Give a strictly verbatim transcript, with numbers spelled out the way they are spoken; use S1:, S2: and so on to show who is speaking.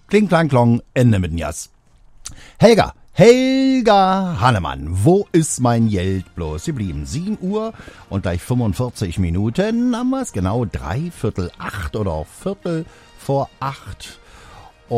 S1: Kling, klang, klong, Ende mit dem Jas. Helga, Helga Hannemann, wo ist mein Geld bloß geblieben? sieben Uhr und gleich fünfundvierzig Minuten haben wir es, genau drei Viertel acht oder Viertel vor acht.